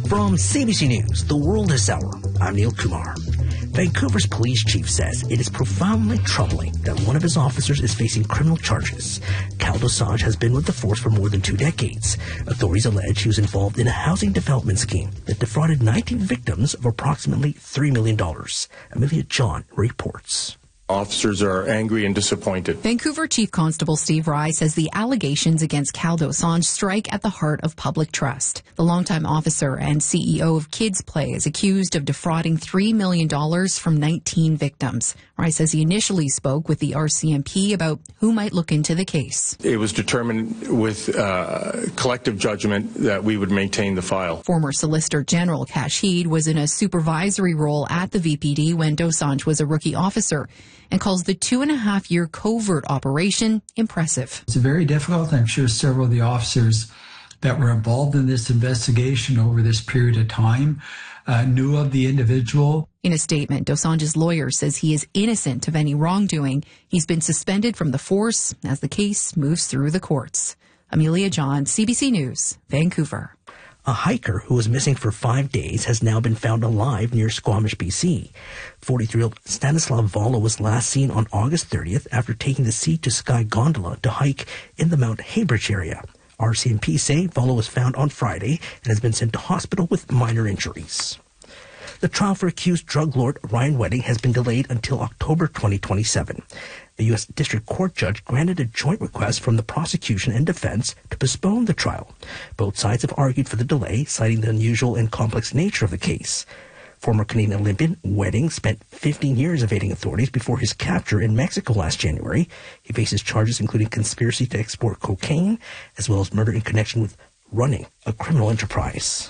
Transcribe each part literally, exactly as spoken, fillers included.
From C B C News, The World This Hour, I'm Neil Kumar. Vancouver's police chief says it is profoundly troubling that one of his officers is facing criminal charges. Cal Dosage has been with the force for more than two decades. Authorities allege he was involved in a housing development scheme that defrauded nineteen victims of approximately three million dollars. Amelia John reports. Officers are angry and disappointed. Vancouver Chief Constable Steve Rye says the allegations against Cal Dosage strike at the heart of public trust. The longtime officer and C E O of Kids Play is accused of defrauding three million dollars from nineteen victims. Rye says he initially spoke with the R C M P about who might look into the case. It was determined with uh, collective judgment that we would maintain the file. Former Solicitor General Kash Heed was in a supervisory role at the V P D when Dosage was a rookie officer, and calls the two and a half year covert operation impressive. It's very difficult. I'm sure several of the officers that were involved in this investigation over this period of time uh, knew of the individual. In a statement, Dosage's lawyer says he is innocent of any wrongdoing. He's been suspended from the force as the case moves through the courts. Amelia John, C B C News, Vancouver. A hiker who was missing for five days has now been found alive near Squamish, B C. forty-three-year-old Stanislav Valo was last seen on August thirtieth after taking the Sea to Sky gondola to hike in the Mount Haybridge area. R C M P say Valo was found on Friday and has been sent to hospital with minor injuries. The trial for accused drug lord Ryan Wedding has been delayed until October twenty twenty-seven. A U S District Court judge granted a joint request from the prosecution and defense to postpone the trial. Both sides have argued for the delay, citing the unusual and complex nature of the case. Former Canadian Olympian Wedding spent fifteen years evading authorities before his capture in Mexico last January. He faces charges including conspiracy to export cocaine, as well as murder in connection with running a criminal enterprise.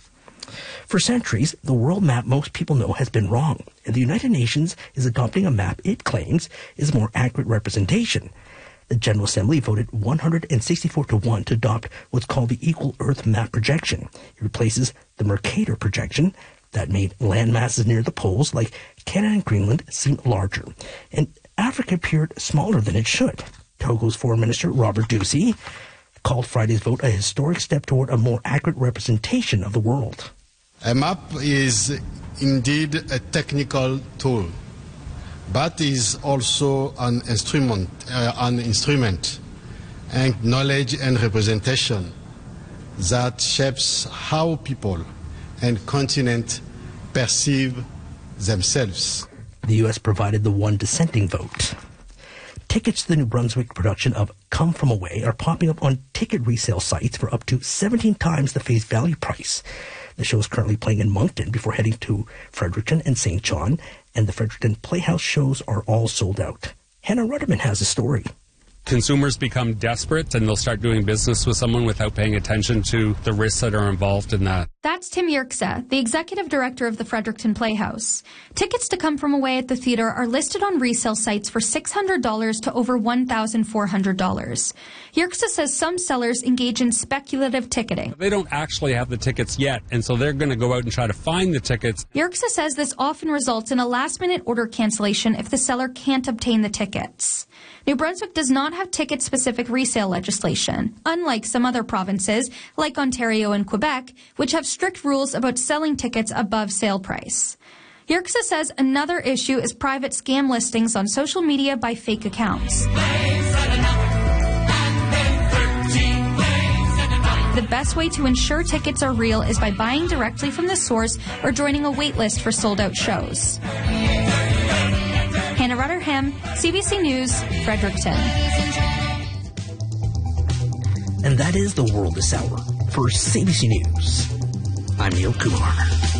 For centuries, the world map most people know has been wrong, and the United Nations is adopting a map it claims is a more accurate representation. The General Assembly voted one hundred sixty-four to one to adopt what's called the Equal Earth Map projection. It replaces the Mercator projection that made land masses near the poles, like Canada and Greenland, seem larger, and Africa appeared smaller than it should. Togo's Foreign Minister Robert Ducey called Friday's vote a historic step toward a more accurate representation of the world. A map is indeed a technical tool, but is also an instrument, uh, an instrument, and knowledge and representation that shapes how people and continent perceive themselves. The U S provided the one dissenting vote. Tickets to the New Brunswick production of Come From Away are popping up on ticket resale sites for up to seventeen times the face value price. The show is currently playing in Moncton before heading to Fredericton and Saint John, and the Fredericton Playhouse shows are all sold out. Hannah Rudderman has a story. Consumers become desperate and they'll start doing business with someone without paying attention to the risks that are involved in that. That's Tim Yerxa, the executive director of the Fredericton Playhouse. Tickets to Come From Away at the theater are listed on resale sites for six hundred dollars to over one thousand four hundred dollars. Yerxa says some sellers engage in speculative ticketing. They don't actually have the tickets yet, and so they're going to go out and try to find the tickets. Yerxa says this often results in a last-minute order cancellation if the seller can't obtain the tickets. New Brunswick does not have ticket-specific resale legislation, unlike some other provinces, like Ontario and Quebec, which have strict rules about selling tickets above sale price. Yerxa says another issue is private scam listings on social media by fake accounts. The best way to ensure tickets are real is by buying directly from the source or joining a wait list for sold-out shows. Hannah Rudderham, C B C News, Fredericton. And that is The World This Hour. For C B C News, I'm Neil Kumar.